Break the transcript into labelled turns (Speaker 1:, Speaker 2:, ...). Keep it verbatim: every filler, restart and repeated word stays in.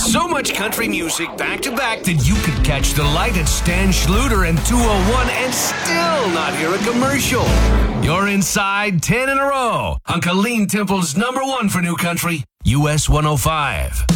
Speaker 1: So much country music back to back that you could catch the light at Stan Schluter and two oh one and still not hear a commercial. You're inside ten in a row on Colleen Temple's number one for new country, U S one oh five.